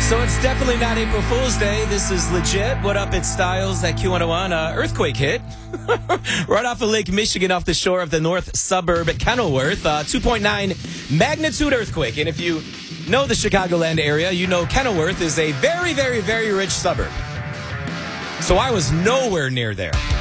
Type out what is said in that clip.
So it's definitely not April Fool's Day. This is legit. What up, it's Styles at Q101. Earthquake hit right off of Lake Michigan off the shore of the north suburb at Kenilworth. 2.9 magnitude earthquake. And if you know the Chicagoland area, you know Kenilworth is a very, very, very rich suburb. So I was nowhere near there.